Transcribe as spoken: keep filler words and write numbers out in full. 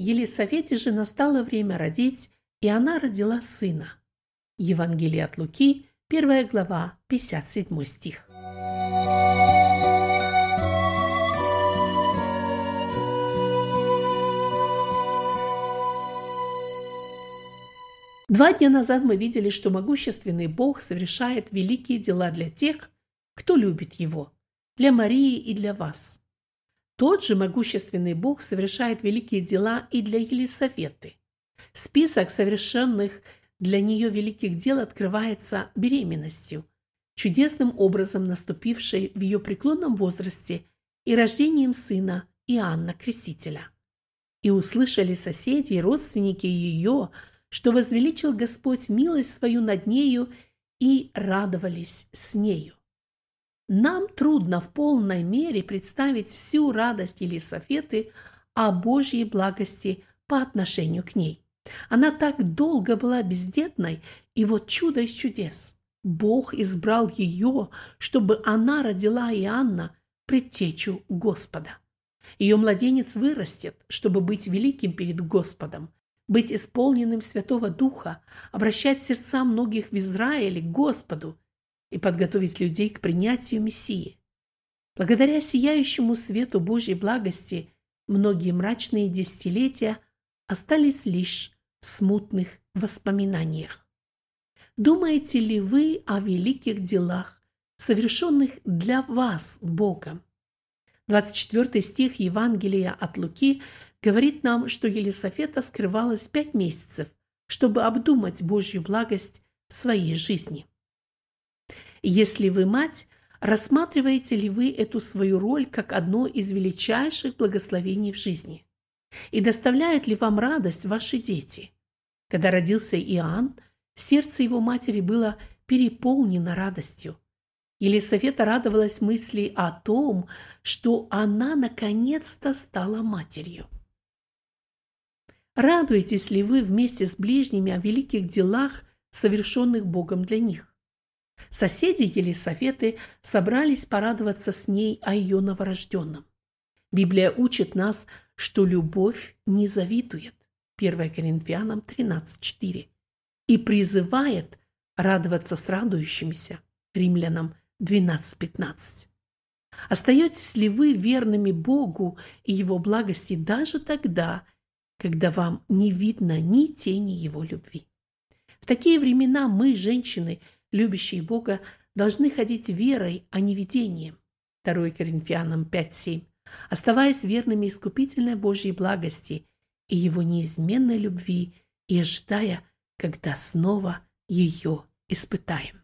Елисавете же настало время родить, и она родила сына. Евангелие от Луки, первая глава, пятьдесят седьмой стих. Два дня назад мы видели, что могущественный Бог совершает великие дела для тех, кто любит Его, для Марии и для вас. Тот же могущественный Бог совершает великие дела и для Елисаветы. Список совершенных для нее великих дел открывается беременностью, чудесным образом наступившей в ее преклонном возрасте и рождением сына Иоанна Крестителя. И услышали соседи и родственники ее, что возвеличил Господь милость свою над нею, и радовались с нею. Нам трудно в полной мере представить всю радость Елисаветы о Божьей благости по отношению к ней. Она так долго была бездетной, и вот чудо из чудес. Бог избрал ее, чтобы она родила Иоанна, предтечу Господа. Ее младенец вырастет, чтобы быть великим перед Господом, быть исполненным Святого Духа, обращать сердца многих в Израиле к Господу и подготовить людей к принятию Мессии. Благодаря сияющему свету Божьей благости многие мрачные десятилетия остались лишь в смутных воспоминаниях. Думаете ли вы о великих делах, совершенных для вас Богом? двадцать четвёртый стих Евангелия от Луки говорит нам, что Елисавета скрывалась пять месяцев, чтобы обдумать Божью благость в своей жизни. Если вы мать, рассматриваете ли вы эту свою роль как одно из величайших благословений в жизни? И доставляют ли вам радость ваши дети? Когда родился Иоанн, сердце его матери было переполнено радостью. Елисавета радовалась мысли о том, что она наконец-то стала матерью. Радуетесь ли вы вместе с ближними о великих делах, совершенных Богом для них? Соседи Елисаветы собрались порадоваться с ней о ее новорожденном. Библия учит нас, что любовь не завидует, первое Коринфянам тринадцать четыре, и призывает радоваться с радующимися, Римлянам двенадцать пятнадцать. Остаетесь ли вы верными Богу и Его благости даже тогда, когда вам не видно ни тени Его любви? В такие времена мы, женщины, любящие Бога, должны ходить верой, а не видением, второе Коринфянам пять семь, оставаясь верными искупительной Божьей благости и Его неизменной любви и ожидая, когда снова ее испытаем.